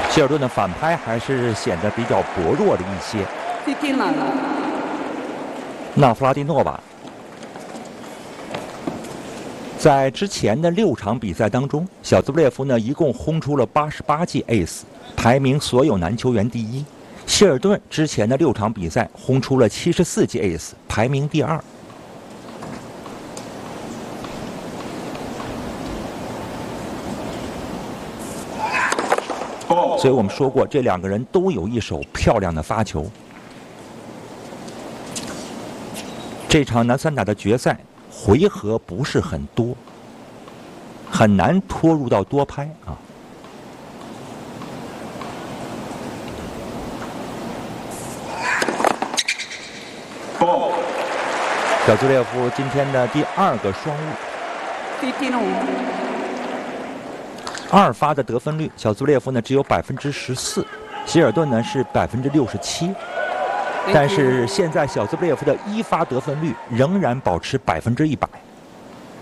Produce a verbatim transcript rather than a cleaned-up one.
希尔顿的反拍还是显得比较薄弱了一些。纳夫拉蒂诺娃在之前的六场比赛当中，小兹布列夫呢一共轰出了八十八记 ace， 排名所有男球员第一。希尔顿之前的六场比赛轰出了七十四记 ace， 排名第二。所以我们说过，这两个人都有一手漂亮的发球。这场男散打的决赛回合不是很多，很难拖入到多拍啊。小兹列夫今天的第二个双误。二发的得分率，小兹列夫呢只有百分之十四，希尔顿呢是百分之六十七。但是现在小兹布列夫的一发得分率仍然保持百分之一百。